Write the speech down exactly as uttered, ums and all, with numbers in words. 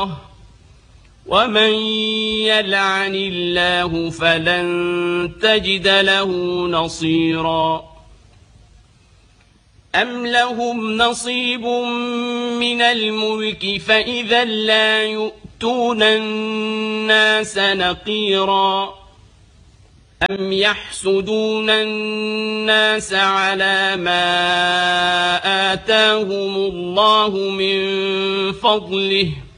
ومن يلعن الله فلن تجد له نصيرا أم لهم نصيب من الملك فإذا لا يؤتون الناس نقيرا أم يحسدون الناس على ما آتاهم الله من فضله